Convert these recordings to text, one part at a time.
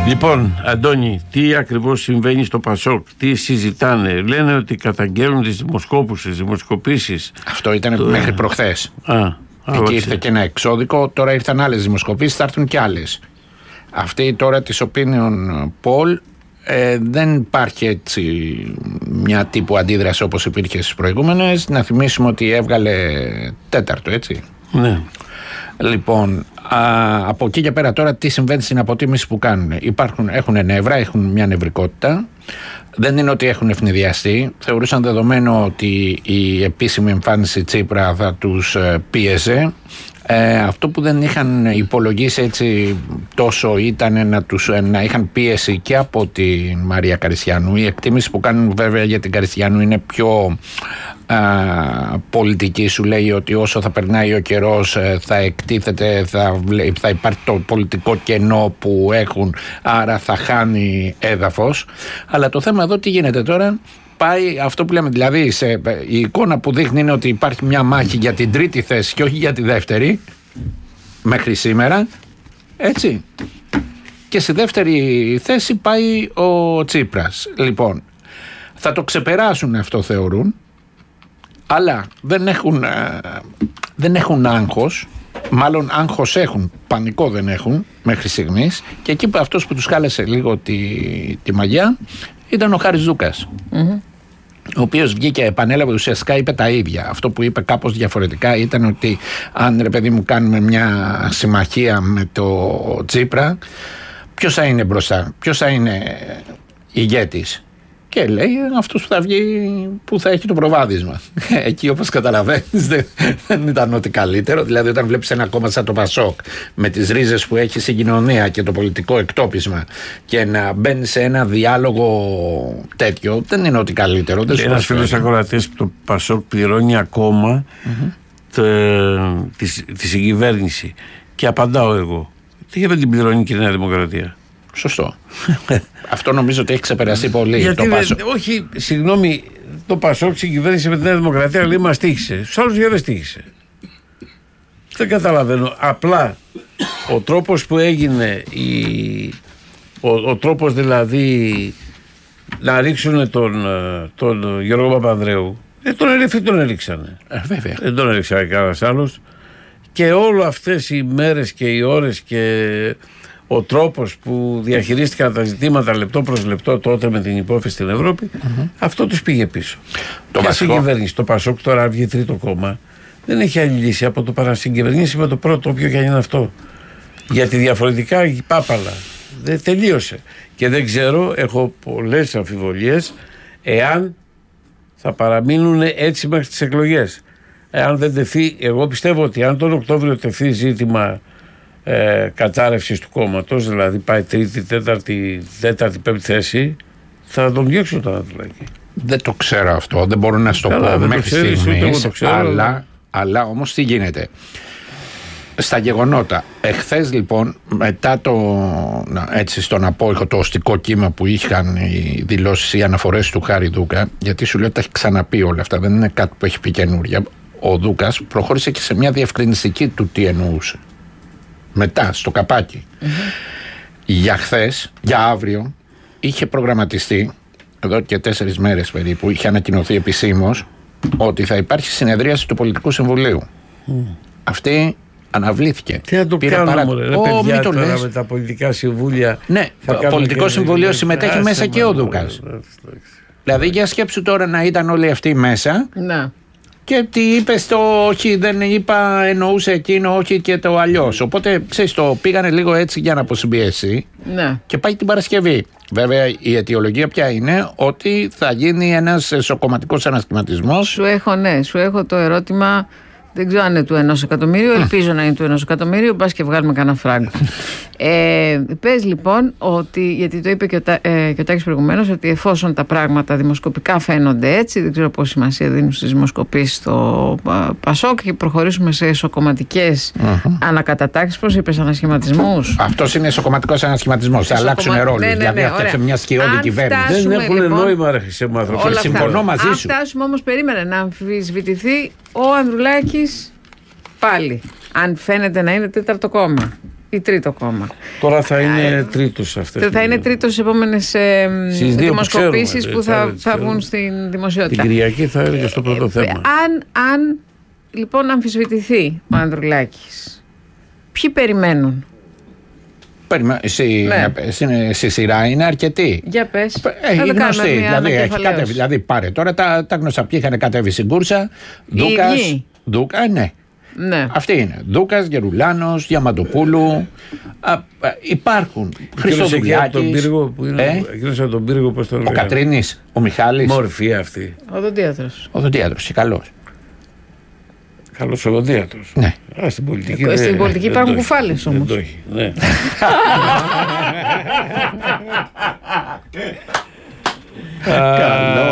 Λοιπόν, Αντώνη, τι ακριβώς συμβαίνει στο Πασόκ, τι συζητάνε? Λένε ότι καταγγέλνουν τις δημοσκοπήσεις. Αυτό ήταν μέχρι προχθές. Εκεί ήρθε και ένα εξώδικο, τώρα ήρθαν άλλες δημοσκοπήσεις, θα έρθουν και άλλες. Αυτή τώρα της Opinion Poll δεν υπάρχει έτσι μια τύπου αντίδραση όπως υπήρχε στις προηγούμενες. Να θυμίσουμε ότι έβγαλε τέταρτο, έτσι. Ναι. Λοιπόν, από εκεί και πέρα τώρα τι συμβαίνει στην αποτίμηση που κάνουν? Έχουν νεύρα, έχουν μια νευρικότητα. Δεν είναι ότι έχουν ευνηδιαστεί. Θεωρούσαν δεδομένο ότι η επίσημη εμφάνιση Τσίπρα θα τους πίεζε. Αυτό που δεν είχαν υπολογίσει έτσι τόσο ήταν να είχαν πίεση και από τη Μαρία Καριστιανού. Η εκτίμηση που κάνουν βέβαια για την Καριστιανού είναι πιο πολιτική. Σου λέει ότι όσο θα περνάει ο καιρός θα εκτίθεται, θα υπάρχει το πολιτικό κενό που έχουν, άρα θα χάνει έδαφος. Αλλά το θέμα εδώ τι γίνεται τώρα? Πάει αυτό που λέμε, δηλαδή η εικόνα που δείχνει είναι ότι υπάρχει μια μάχη για την τρίτη θέση και όχι για τη δεύτερη μέχρι σήμερα, έτσι, και στη δεύτερη θέση πάει ο Τσίπρας. Λοιπόν, θα το ξεπεράσουν αυτό θεωρούν, αλλά δεν έχουν άγχος, μάλλον άγχος έχουν, πανικό δεν έχουν μέχρι στιγμής, και εκεί αυτός που τους χάλεσε λίγο τη μαγιά ήταν ο Χάρης Δούκας. Ο οποίος βγήκε, επανέλαβε, ουσιαστικά είπε τα ίδια. Αυτό που είπε κάπως διαφορετικά ήταν ότι αν, ρε παιδί μου, κάνουμε μια συμμαχία με το Τσίπρα, ποιος θα είναι μπροστά, ποιος θα είναι ηγέτης? Και λέει αυτός που θα βγει, που θα έχει το προβάδισμα. Εκεί, όπως καταλαβαίνεις, δεν ήταν ό,τι καλύτερο. Δηλαδή, όταν βλέπεις ένα κόμμα σαν το Πασόκ με τις ρίζες που έχει στην κοινωνία και το πολιτικό εκτόπισμα και να μπαίνει σε ένα διάλογο τέτοιο, δεν είναι ό,τι καλύτερο. Ένας φίλος ακροατής που το Πασόκ πληρώνει ακόμα τη συγκυβέρνηση. Και απαντάω εγώ, τι δεν την πληρώνει και η Νέα Δημοκρατία? Σωστό. Αυτό νομίζω ότι έχει ξεπεραστεί πολύ. Γιατί όχι, συγγνώμη, το Πασόκ συγκυβέρνησε με τη Νέα Δημοκρατία, λέει μας τύχησε. Στους άλλους δεν τύχησε. Δεν καταλαβαίνω. Απλά ο τρόπος που έγινε, ο τρόπος δηλαδή να ρίξουν τον Γιώργο Παπανδρέου, τον Ερυφή τον έριξανε. Βέβαια. Δεν τον έριξανε κανένας άλλος. Και όλο αυτές οι μέρες και οι ώρες και ο τρόπος που διαχειρίστηκαν τα ζητήματα λεπτό προς λεπτό τότε με την υπόθεση στην Ευρώπη, αυτό τους πήγε πίσω. Ποια συγκυβέρνηση? Το Πασόκ τώρα βγει τρίτο κόμμα. Δεν έχει άλλη λύση από το παρασυγκυβερνήσει με το πρώτο, όποιο και αν είναι αυτό. Γιατί διαφορετικά η πάπαλα δεν τελείωσε. Και δεν ξέρω, έχω πολλές αμφιβολίες εάν θα παραμείνουν έτσι μέχρι τις εκλογές. Εάν δεν τεθεί, εγώ πιστεύω ότι αν τον Οκτώβριο τεθεί ζήτημα κατάρρευσης του κόμματος, δηλαδή πάει τρίτη, τέταρτη, πέμπτη θέση, θα τον διώξουν τον Ανατολάκη. Δεν το ξέρω αυτό, δεν μπορώ να σου το πω μέχρι στιγμής, αλλά όμως τι γίνεται στα γεγονότα. Εχθές λοιπόν, μετά στον απόϊχο, το οστικό κύμα που είχαν οι δηλώσεις, οι αναφορές του Χάρη Δούκα, γιατί σου λέω τα έχει ξαναπεί όλα αυτά, δεν είναι κάτι που έχει πει καινούρια. Ο Δούκας προχώρησε και σε μια διευκρινιστική του τι εννοούσε. Μετά, στο καπάκι. Για χθες, για αύριο, είχε προγραμματιστεί, εδώ και 4 μέρες περίπου, είχε ανακοινωθεί επισήμως ότι θα υπάρχει συνεδρίαση του Πολιτικού Συμβουλίου. Αυτή αναβλήθηκε. Τι να το κάνουμε, παιδιά, τώρα με τα πολιτικά συμβούλια? Ναι, Πολιτικό Συμβουλίο συμμετέχει μέσα και ο Δούκας. Δηλαδή, για σκέψου τώρα να ήταν όλοι αυτοί μέσα. Ναι. Και τι είπε το όχι, δεν είπα, εννοούσε εκείνο, όχι και το αλλιώς. Οπότε, ξέρεις, το πήγανε λίγο έτσι για να αποσυμπιέσει. Ναι. Και πάει την Παρασκευή. Βέβαια, η αιτιολογία πια είναι ότι θα γίνει ένας εσωκομματικός ανασχηματισμός. Σου έχω το ερώτημα. Δεν ξέρω αν είναι του 1 εκατομμύριου, ελπίζω να είναι του 1 εκατομμύριου, μπας και βγάλουμε κανένα φράγκο. Πες λοιπόν ότι, γιατί το είπε και ο Τάκης προηγουμένως, ότι εφόσον τα πράγματα δημοσκοπικά φαίνονται έτσι, δεν ξέρω πόση σημασία δίνουν στις δημοσκοπήσεις στο Πασόκ και προχωρήσουμε σε εσωκομματικές ανακατατάξεις, πώς είπες, ανασχηματισμούς. Αυτός είναι εσωκομματικός ανασχηματισμός, θα αλλάξουν ρόλους, δηλαδή φτιάξε μια σκιώδη κυβέρνηση. Δεν έχουν νόημα, ρε χρυσέ μου άνθρωπο. Συμφωνώ μαζί σου. Αν φτάσουμε όμως, περίμενε να αμφισβητηθεί ο Ανδρουλάκης πάλι, αν φαίνεται να είναι τέταρτο κόμμα. ή τρίτο κόμμα. Τώρα θα είναι τρίτος αυτές. Θα είναι τρίτος στις επόμενες δημοσκοπήσεις που θα βγουν στην δημοσιότητα. Την Κυριακή θα είναι και στο πρώτο θέμα. Αν λοιπόν αμφισβητηθεί ο Ανδρουλάκης, ποιοι περιμένουν? Στη σειρά είναι αρκετοί. Για πες. Γνωστοί. Δηλαδή πάρε τώρα τα γνωστά. Ποιοι είχαν κατέβει στην κούρσα? Ντούκα, ναι. Ναι. Αυτοί είναι. Ντούκας, Γερουλάνος, Διαμαντοπούλου. Υπάρχουν. Χριστοδουλιάκης. Εκείνος από τον πύργο, πώς τον Ο Κατρίνης, ο Μιχάλης. Μορφή αυτή. Οδοντίατρος. Οδοντίατρος και καλός. Καλός οδοντίατρος. Ναι. Στην πολιτική, στην πολιτική υπάρχουν κουφάλες όμως. Δεν το έχει. Ναι. Καλό.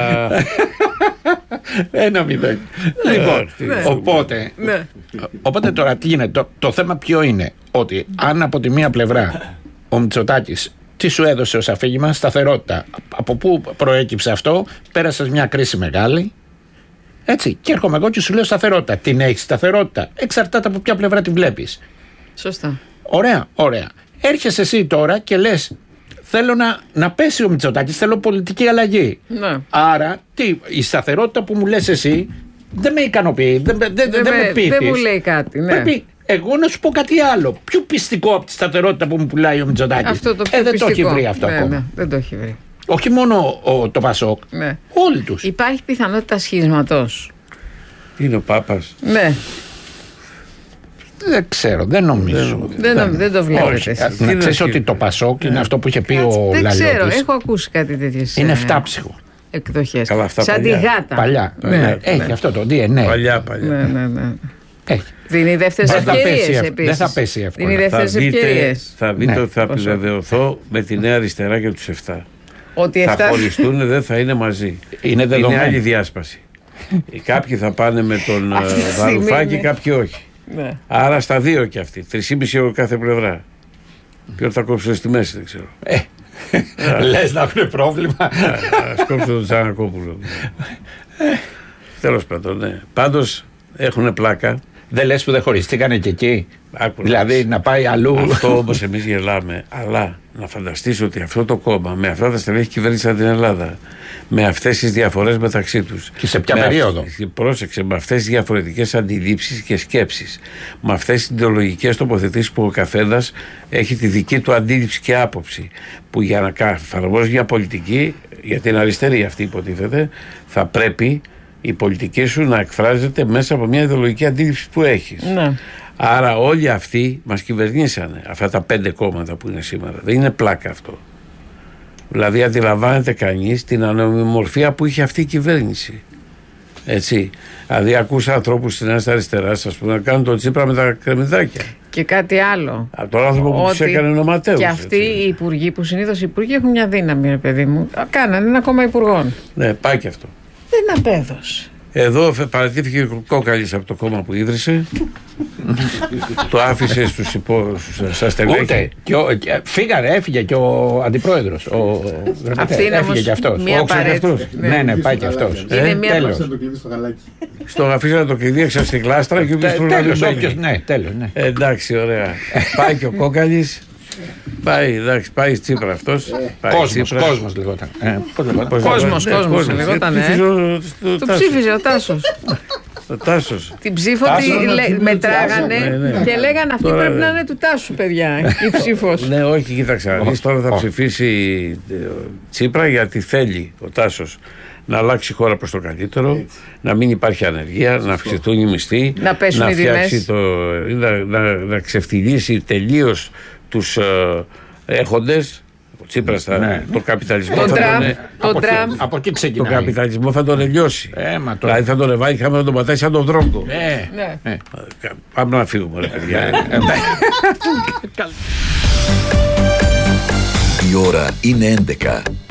1-0. Λοιπόν, οπότε τώρα τι γίνεται? Το θέμα ποιο είναι? Ότι αν από τη μία πλευρά ο Μητσοτάκης τι σου έδωσε ως αφήγημα? Σταθερότητα. Από πού προέκυψε αυτό? Πέρασες μια κρίση μεγάλη. Έτσι. Και έρχομαι εγώ και σου λέω σταθερότητα. Την έχεις σταθερότητα? Εξαρτάται από ποια πλευρά την βλέπεις. Σωστά. Ωραία. Έρχεσαι εσύ τώρα και λες, θέλω να πέσει ο Μητσοτάκης, θέλω πολιτική αλλαγή. Ναι. Άρα, η σταθερότητα που μου λες εσύ δεν με ικανοποιεί, δεν με πείθεις. Δεν μου λέει κάτι. Ναι. Πρέπει εγώ να σου πω κάτι άλλο. Πιο πιστικό από τη σταθερότητα που μου πουλάει ο Μητσοτάκης. Αυτό το πιο δεν πιστικό. Το έχει βρει αυτό ακόμα. Ναι, δεν το έχει βρει. Όχι μόνο το Πασόκ, ναι. Όλοι τους. Υπάρχει πιθανότητα σχίσματος? Είναι ο Πάπας. Ναι. Δεν ξέρω, δεν νομίζω. Δεν το βλέπετε. Να ξέρεις ότι το Πασόκ είναι αυτό που είχε πει ο Λαλιώτης. Δεν ξέρω, έχω ακούσει κάτι τέτοιο. Είναι φτάψυχο. Εκδοχές. Καλά, αυτά σαν παλιά. τη γάτα. Παλιά. Έχει αυτό το DNA. Παλιά. Ναι. Έχει. Δίνει δεύτερες ευκαιρίες επίσης. Δεν θα πέσει εύκολα. Δίνει δεύτερες ευκαιρίες. Θα δείτε ότι θα επιβεβαιωθώ με τη Νέα Αριστερά και τους 7. Ότι θα χωριστούν, δεν θα είναι μαζί. Είναι άλλη διάσπαση. Κάποιοι θα πάνε με τον Βαρουφάκη, κάποιοι όχι. Ναι. Άρα στα δύο κι αυτοί. 3,5 ευρώ κάθε πλευρά. Ποιο θα κόψω στη μέση, δεν ξέρω. Λες να έχουν πρόβλημα. Ας κόψω τον Τσανακόπουλο. Τέλος πάντων, ναι. Πάντως έχουν πλάκα. Δεν λες που δεν χωριστήκανε και εκεί? Δηλαδή να πάει αλλού. Αυτό όμως εμείς γελάμε. Αλλά να φανταστείς ότι αυτό το κόμμα με αυτά τα στελέχη κυβέρνησαν την Ελλάδα. Με αυτές τις διαφορές μεταξύ τους. Και σε ποια περίοδο? Πρόσεξε, με αυτές τις διαφορετικές αντιλήψεις και σκέψεις. Με αυτές τις ιδεολογικές τοποθετήσεις που ο καθένας έχει τη δική του αντίληψη και άποψη. Που για να εφαρμόζει μια πολιτική, για την αριστερή αυτή υποτίθεται, θα πρέπει η πολιτική σου να εκφράζεται μέσα από μια ιδεολογική αντίληψη που έχεις. Ναι. Άρα όλοι αυτοί μας κυβερνήσανε, αυτά τα 5 κόμματα που είναι σήμερα. Δεν είναι πλάκα αυτό. Δηλαδή αντιλαμβάνεται κανείς την ανομιμορφία που είχε αυτή η κυβέρνηση. Έτσι. Δηλαδή ακούσα ανθρώπους στην Νέα Αριστερά, ας πούμε, να κάνουν τον Τσίπρα με τα κρεμμυδάκια. Και κάτι άλλο. Από τον άνθρωπο που τους έκανε νοματέους. Και αυτοί οι υπουργοί που συνήθως οι υπουργοί έχουν μια δύναμη, ρε παιδί μου. Κάνανε ένα κόμμα υπουργών. Ναι, πάει και αυτό. Δεν απέδωσε. Εδώ παραιτήθηκε ο Κόκαλης από το κόμμα που ίδρυσε. Το άφησε στα στελέχη. Έφυγε και ο αντιπρόεδρος. Έφυγε και αυτός. Ναι, πάει και αυτός. Τέλος. Στον αφήσανε το κλειδί έξω στην κλάστρα και όποιος τέλος. Εντάξει, ωραία. Πάει και ο Κόκαλης. Πάει Τσίπρα αυτός. Κόσμος λεγόταν. Κόσμος λεγόταν. Το ψήφιζε ο Τάσος. Ο Τάσος. Την ψήφο τη μετράγανε και λέγανε αυτή πρέπει να είναι του Τάσου, παιδιά, η ψήφος. Ναι, όχι, κοίταξε. Τώρα θα ψηφίσει Τσίπρα γιατί θέλει ο Τάσος να αλλάξει η χώρα προς το καλύτερο, να μην υπάρχει ανεργία, να αυξηθούν οι μισθοί, να πέσουν οι τιμές, να ξεφτυλίσει τελείως τους έχοντες. Ο Τσίπρας το καπιταλισμό από εκεί ξεκινάει. Το καπιταλισμό θα τον τελειώσει. Δηλαδή θα τον εβάλει, θα τον πατάει σαν τον Δρόγκο. Πάμε να φύγουμε, ρε παιδιά. Η ώρα είναι 11.